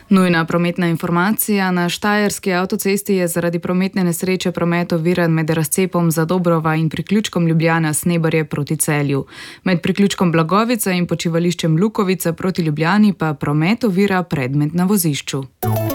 Nujna prometna informacija. Na Štajerski avtocesti je zaradi prometne nesreče promet oviran med razcepom Zadobrova in priključkom Ljubljana-Snebarje proti Celju. Med priključkom Blagovica in počivališčem Lukovica proti Ljubljani pa promet ovira predmet na vozišču.